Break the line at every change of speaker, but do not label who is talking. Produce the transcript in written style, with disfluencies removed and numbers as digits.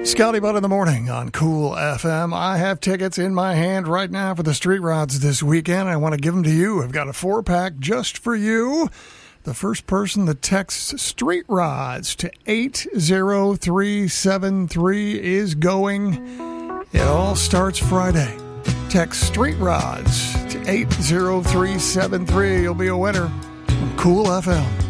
Scotty Butt in the morning on Cool FM. I have tickets in my hand right now for the Street Rods this weekend. I want to give them to you. I've got a 4-pack just for you. The first person that texts Street Rods to 80373 is going. It all starts Friday. Text Street Rods to 80373. You'll be a winner from Cool FM.